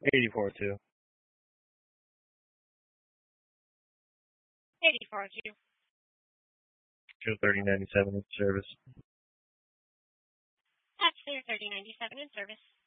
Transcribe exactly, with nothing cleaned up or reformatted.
eighty-four two. eighty-four two. Two thirty ninety seven in service. That's their thirty ninety-seven in service.